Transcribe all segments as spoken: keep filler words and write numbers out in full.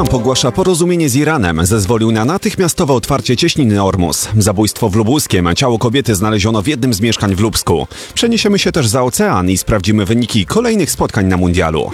Trump ogłasza porozumienie z Iranem. Zezwolił na natychmiastowe otwarcie cieśniny Ormus. Zabójstwo w Lubuskiem. Ciało kobiety znaleziono w jednym z mieszkań w Lubsku. Przeniesiemy się też za ocean i sprawdzimy wyniki kolejnych spotkań na mundialu.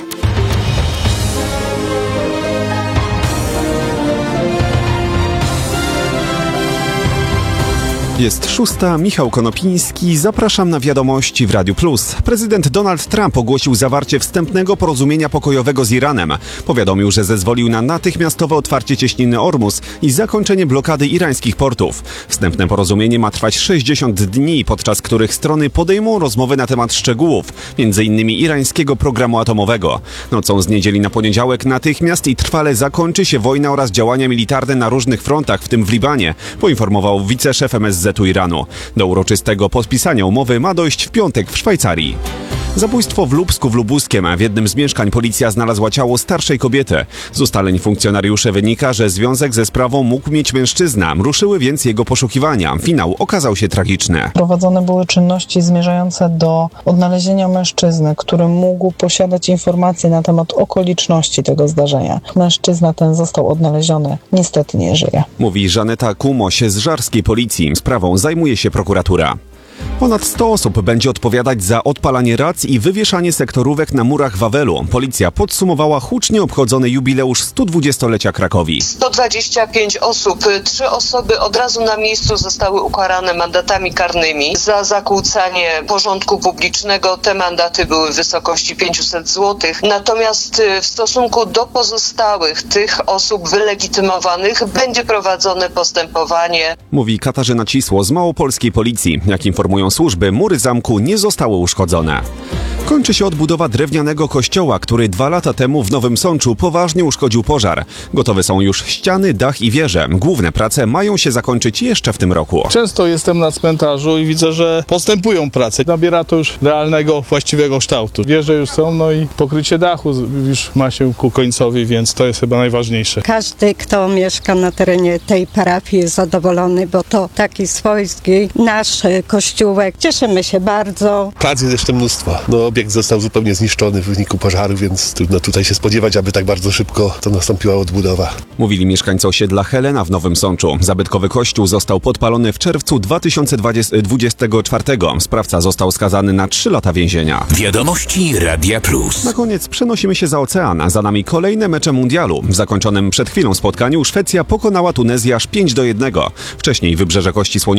Jest szósta, Michał Konopiński, zapraszam na wiadomości w Radiu Plus. Prezydent Donald Trump ogłosił zawarcie wstępnego porozumienia pokojowego z Iranem. Powiadomił, że zezwolił na natychmiastowe otwarcie cieśniny Ormus i zakończenie blokady irańskich portów. Wstępne porozumienie ma trwać sześćdziesiąt dni, podczas których strony podejmą rozmowy na temat szczegółów, między innymi irańskiego programu atomowego. Nocą z niedzieli na poniedziałek natychmiast i trwale zakończy się wojna oraz działania militarne na różnych frontach, w tym w Libanie, poinformował wiceszef M S Z Iranu. Do uroczystego podpisania umowy ma dojść w piątek w Szwajcarii. Zabójstwo w Lubsku w Lubuskiem, a w jednym z mieszkań policja znalazła ciało starszej kobiety. Z ustaleń funkcjonariuszy wynika, że związek ze sprawą mógł mieć mężczyzna. Ruszyły więc jego poszukiwania. Finał okazał się tragiczny. Prowadzone były czynności zmierzające do odnalezienia mężczyzny, który mógł posiadać informacje na temat okoliczności tego zdarzenia. Mężczyzna ten został odnaleziony. Niestety nie żyje. Mówi Żaneta Kumoś z żarskiej policji. Sprawą zajmuje się prokuratura. Ponad sto osób będzie odpowiadać za odpalanie rac i wywieszanie sektorówek na murach Wawelu. Policja podsumowała hucznie obchodzony jubileusz stu dwudziestolecia Krakowi. sto dwadzieścia pięć osób, trzy osoby od razu na miejscu zostały ukarane mandatami karnymi za zakłócanie porządku publicznego. Te mandaty były w wysokości pięćset złotych. Natomiast w stosunku do pozostałych tych osób wylegitymowanych będzie prowadzone postępowanie. Mówi Katarzyna Cisło z małopolskiej policji. Jak informują służby, mury zamku nie zostały uszkodzone. Kończy się odbudowa drewnianego kościoła, który dwa lata temu w Nowym Sączu poważnie uszkodził pożar. Gotowe są już ściany, dach i wieże. Główne prace mają się zakończyć jeszcze w tym roku. Często jestem na cmentarzu i widzę, że postępują prace. Nabiera to już realnego, właściwego kształtu. Wieże już są, no i pokrycie dachu już ma się ku końcowi, więc to jest chyba najważniejsze. Każdy, kto mieszka na terenie tej parafii, jest zadowolony, bo to taki swojski nasz kościółek. Cieszymy się bardzo. Prac jest jeszcze mnóstwo. No, obiekt został zupełnie zniszczony w wyniku pożaru, więc trudno tutaj się spodziewać, aby tak bardzo szybko to nastąpiła odbudowa. Mówili mieszkańcy osiedla Helena w Nowym Sączu. Zabytkowy kościół został podpalony w czerwcu dwa tysiące dwudziestego czwartego. Sprawca został skazany na trzy lata więzienia. Wiadomości Radia Plus. Na koniec przenosimy się za ocean, a za nami kolejne mecze mundialu. W zakończonym przed chwilą spotkaniu Szwecja pokonała Tunezję aż pięć do jednego. Wcześniej Wybrzeże Kości Słoniowej